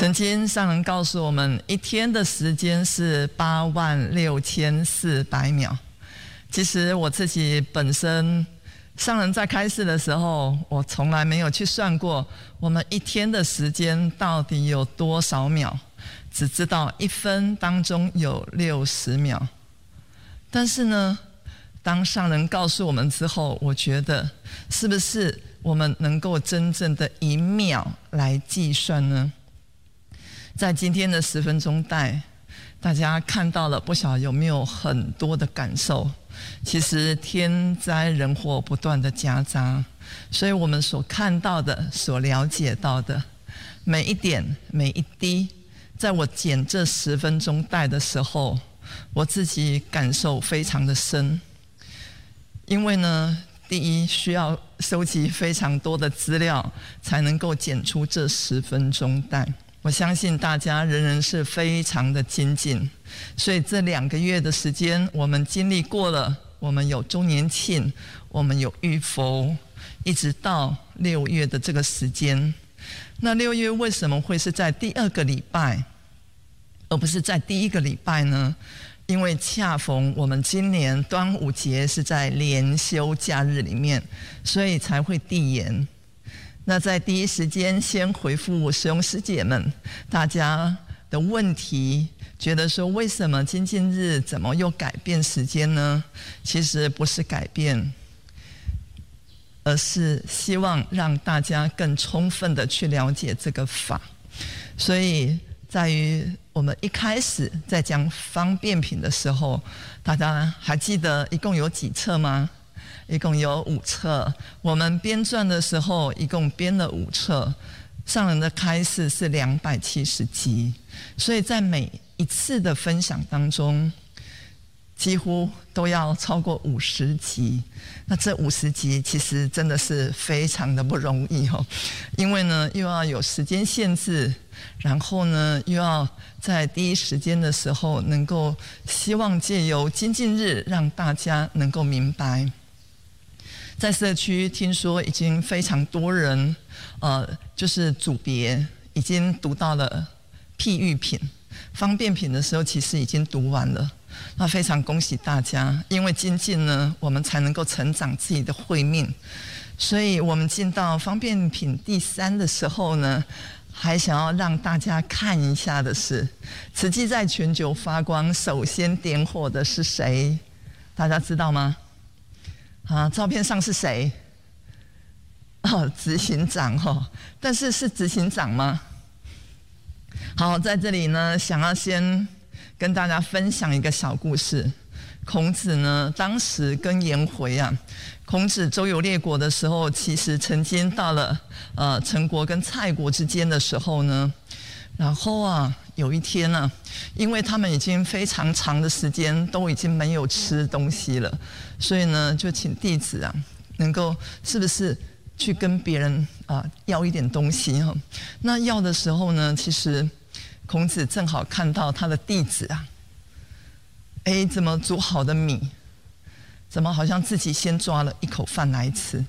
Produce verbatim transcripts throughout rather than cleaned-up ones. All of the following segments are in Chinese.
曾经上人告诉我们，一天的时间是八万六千四百秒。其实我自己本身，上人在开示的时候，我从来没有去算过我们一天的时间到底有多少秒，只知道一分当中有六十秒。但是呢，当上人告诉我们之后，我觉得是不是我们能够真正的以秒来计算呢？在今天的十分钟带，大家看到了不晓得有没有很多的感受？其实天灾人祸不断的夹杂，所以我们所看到的、所了解到的每一点、每一滴，在我剪这十分钟带的时候，我自己感受非常的深。因为呢，第一需要收集非常多的资料，才能够剪出这十分钟带。我相信大家人人是非常的精进，所以这两个月的时间，我们经历过了，我们有周年庆，我们有浴佛，一直到六月的这个时间。那六月为什么会是在第二个礼拜，而不是在第一个礼拜呢？因为恰逢我们今年端午节是在连休假日里面，所以才会递延。那在第一时间先回复师兄师姐们大家的问题，觉得说为什么精进日怎么又改变时间呢？其实不是改变，而是希望让大家更充分的去了解这个法。所以在于我们一开始在讲方便品的时候，大家还记得一共有几册吗？一共有五册。我们编撰的时候一共编了五册，上人的开示是两百七十集，所以在每一次的分享当中，几乎都要超过五十集。那这五十集其实真的是非常的不容易哦，因为呢又要有时间限制，然后呢又要在第一时间的时候能够希望借由精进日让大家能够明白。在社区听说已经非常多人呃，就是组别已经读到了譬喻品，方便品的时候其实已经读完了。那非常恭喜大家，因为精进呢，我们才能够成长自己的慧命。所以我们进到方便品第三的时候呢，还想要让大家看一下的是，慈济在全球发光，首先点火的是谁？大家知道吗？啊，照片上是谁？哦，执行长哦，但是是执行长吗？好，在这里呢，想要先跟大家分享一个小故事。孔子呢，当时跟颜回啊，孔子周游列国的时候，其实曾经到了呃陈国跟蔡国之间的时候呢，然后啊，有一天啊，因为他们已经非常长的时间都已经没有吃东西了，所以呢，就请弟子啊，能够是不是去跟别人啊要一点东西哈？那要的时候呢，其实孔子正好看到他的弟子啊，哎，怎么煮好的米，怎么好像自己先抓了一口饭来吃？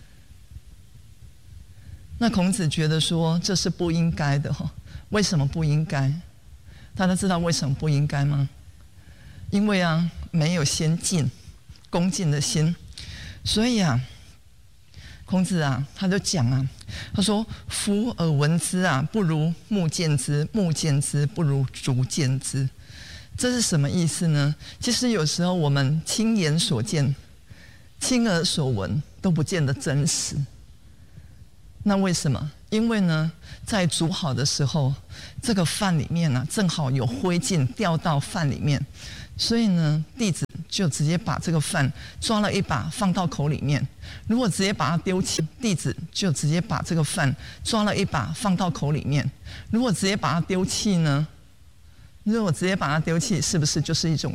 那孔子觉得说这是不应该的哈。为什么不应该？大家知道为什么不应该吗？因为啊，没有先敬、恭敬的心，所以啊，孔子啊，他就讲啊，他说：“夫耳闻之啊，不如目见之；目见之，不如足见之。”这是什么意思呢？其实有时候我们亲眼所见、亲耳所闻都不见得真实。那为什么？因为呢，在煮好的时候，这个饭里面呢、啊，正好有灰烬掉到饭里面，所以呢，弟子就直接把这个饭抓了一把放到口里面。如果直接把它丢弃，弟子就直接把这个饭抓了一把放到口里面。如果直接把它丢弃呢？如果直接把它丢弃，是不是就是一种